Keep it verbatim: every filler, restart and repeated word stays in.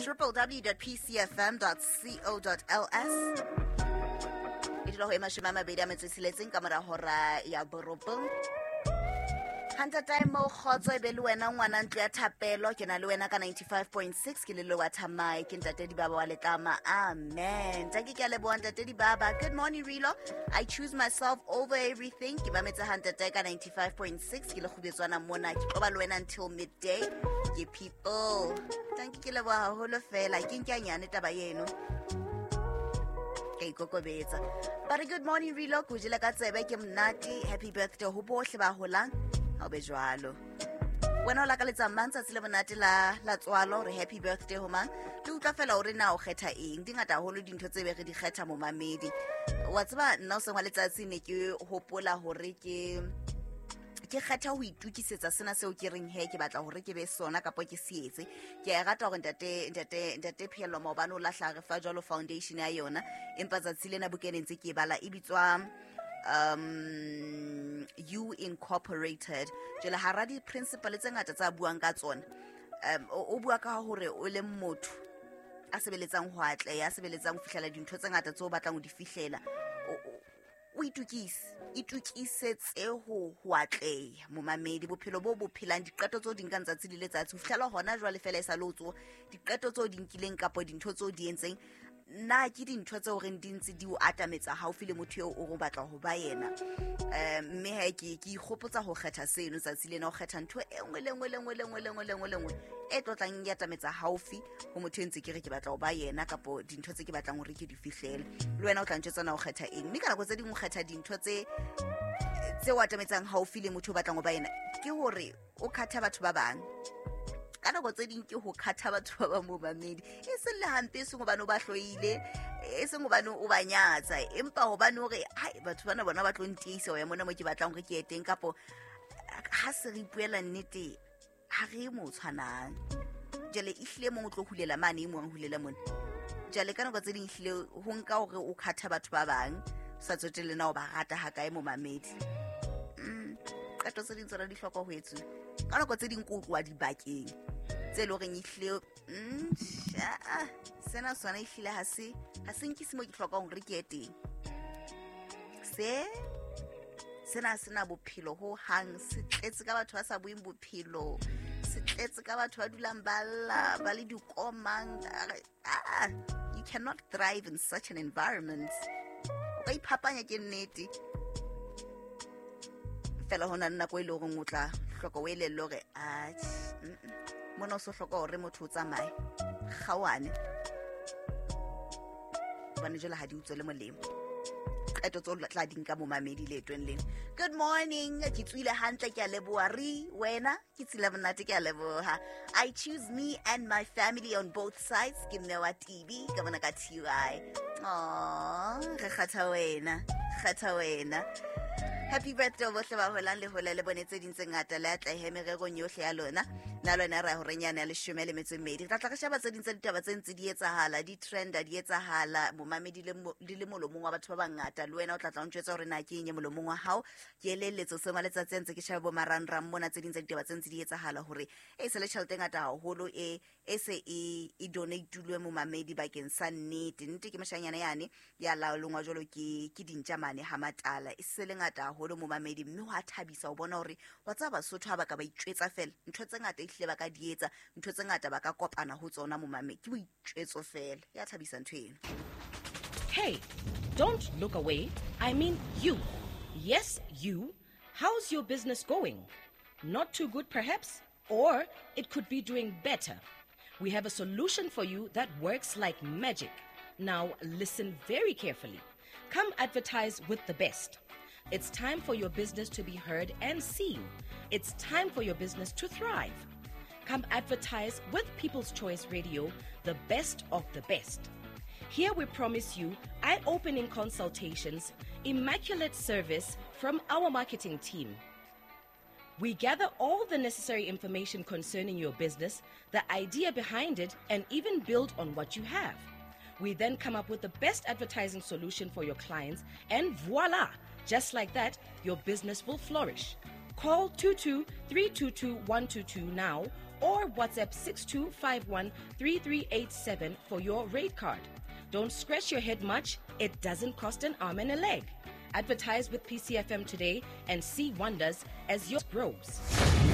w w w dot p c f m dot co dot l s. e dilo go ema shema mabedi a metso siletseng ka mora hora ya borobong. Hanta time mo khotso e be le wena ngwana ntlo ya thapelo ke na le wena ka ninety-five point six ke le lo wa thamai ke ntate di baba wa letlama. Amen. Thank you ke le bo ntate di baba. Good morning Rilo. I choose myself over everything. Ke mametse hanta ka ninety-five point six ke le khubetswana mona ke tloba le wena until midday. Ye people. Thank you ke le bo haholo fela ke nkanyane taba yeno. Ke kokobetsa. But good morning Rilo go jela ka tsebe ke mnati. Happy birthday ho bohle ba holang. How be jwalo wena o la ka letsa mantsa tsile bonate la la tswalo re happy birthday ho mang le utla fela hore na o kgetha eng dingata holo dintho tse be re di kgetha mo mamedi wa tseba nna o sengwa letsatsi ne ke hopola hore ke ke kgetha ho itukisetsa sena seo ke reng he ke batla hore ke be sona kapo ke sietse ke a rata hore ntate ntate ntate Phelo Maobane o la hlaga fa jalo foundation ya yona empa tsatsile na bukenentse ke bala e bitswa um you incorporated jela haradi principle tse ngata tsa buang ka tsona um o bua ka hore o le motho a sebeletsang ho atla ya sebeletsang ho fihlela dintho tse ngata tse o batlang ho di fihlela o itukise itukisetse ho ho atleya mo mamedi bophelo bo bo phelang diqeto tso dinka ntsatsi le letsatsi ho fihlela hona jwa le fela isa lotso diqeto tso dinkileng kapo dintho tso di entseng na ke dintho tse hore dintsi di o atametsa haufi le motho o go batla ho ba yena um mme ha ke ke ikgopotsa ho kgetha seno tsatsi lena o kgetha ntho e nngwe le nngwe le nngwe le nngwe le nngwe le nngwe le nngwe e tlotlang ya atametsa haufi ho motho ntse ke re ke batla ho ba yena kapo dintho tse ke batlang hore ke di fihlele le wena o tla ntsetsa na o kgetha eng mme kana go tse ding o kgetha dintho tse tse o atametsang haufi le motho o batlang ho ba yena ke hore o khatha batho ba bang kana go tse ding ke ho khatha batho ba ba mo mamedi e se le hampe se go bana ba hloile e se go bana o ba nyatsa empa go bana hore hai batho bana bona ba tlo ntiisa o ya mona mo ke batlang hore ke eteng kapo ha se re ipuela nnete ha re mo tshwanang jale e hlile mo tlo hulela mane e mo hulela mona jale kana go tse ding hlile ho nka hore o khatha batho ba bang sa tsotele na o ba rata ha kae mo mamedi mm qato tse ding tsona di hlokwa ho etsu kana go tse ding ko tloa dibakeng tse lo reng ihlile mm sena sona ihlile ha se ha se nkisi mo ke hloka hore ke eteng se sena sena bophelo ho hang se tletse ka batho ba sa buing bophelo se tletse ka batho ba dulang balla ba le dikomang ah you cannot thrive in such an environment o ka iphapanya ke nnete fela hona nna go ile go ngotla hloko we le lore a mona so hloko hore motho o tsamae gawane bana jela ha di utswe le molemo qato tso tla dinka mo mamedi le etwen leng good morning ke tswile hantle ke a leboa ri wena ke tsila monate ke a leboha I choose me and my family on both sides ke nne wa T V ka bona ka T Y oh re khatha wena khatha wena happy birthday bohle ba holang le hola le bonetse dintse ngata le atla he merero nyohle ya lona na lona ra hore nyane ya leshome le metso mmedi tla tla ka shaba tse dintse ditaba tse ntse di etsahala di trenda di etsahala mo mamedi le le molomong wa batho ba bangata le wena o tla tla ntjwetsa hore na ke nye molomong wa hao ke elelletso se maletsa tse ntse ke shaba bo marangram mona tse dintse ditaba tse ntse di etsahala hore e se le tšhelete ngata haholo e e se e e donate-ilwe mo mamedi bakeng sa nnete nnete ke mashanyana yane ya laolongwa jolo ke ke dintjamane ha matala e se le ngata holo mo mamedi mme wa thabisa o bona hore wa tsa Basotho ha ba ka ba itjwetsa fela ntho tse ngata ihle ba ka dietsa ntho tse ngata ba ka kopana ho tsona mo mamedi ke boitjwetso fela ya thabisa ntho eno. Hey, don't look away. I mean you. Yes, you. How's your business going? Not too good perhaps? Or it could be doing better. We have a solution for you that works like magic. Now listen very carefully. Come advertise with the best. It's time for your business to be heard and seen. It's time for your business to thrive. Come advertise with People's Choice Radio, the best of the best. Here we promise you eye-opening consultations, immaculate service from our marketing team. We gather all the necessary information concerning your business, the idea behind it, and even build on what you have. We then come up with the best advertising solution for your clients, and voila! Just like that, your business will flourish. Call two two three two two one two two now or WhatsApp six two five one three three eight seven for your rate card. Don't scratch your head much. It doesn't cost an arm and a leg. Advertise with P C F M today and see wonders as yours grows.